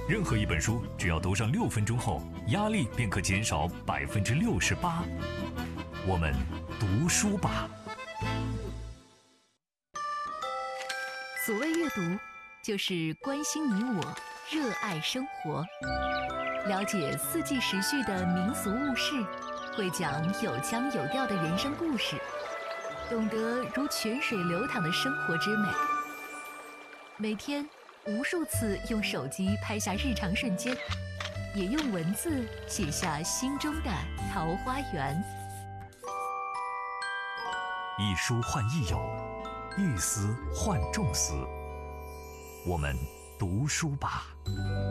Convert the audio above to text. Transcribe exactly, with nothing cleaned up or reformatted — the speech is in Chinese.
任何一本书只要读上六分钟后，压力便可减少百分之六十八。我们读书吧。 所谓阅读，就是关心你我，热爱生活，了解四季时序的民俗物事，会讲有腔有调的人生故事，懂得如泉水流淌的生活之美。每天无数次用手机拍下日常瞬间，也用文字写下心中的桃花源。 一书换一友，一思换众思。我们读书吧。